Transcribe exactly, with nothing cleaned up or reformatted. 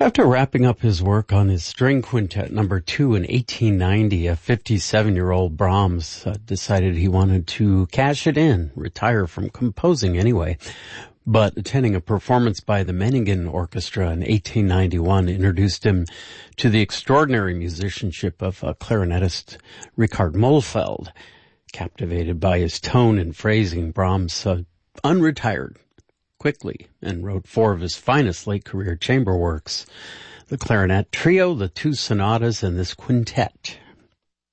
After wrapping up his work on his string quintet number two in eighteen ninety, a fifty-seven-year-old Brahms uh, decided he wanted to cash it in, retire from composing anyway. But attending a performance by the Meiningen Orchestra in eighteen ninety-one introduced him to the extraordinary musicianship of uh, clarinetist Richard Mohlfeld. Captivated by his tone and phrasing, Brahms uh, unretired quickly and wrote four of his finest late-career chamber works: the Clarinet Trio, the two sonatas, and this quintet.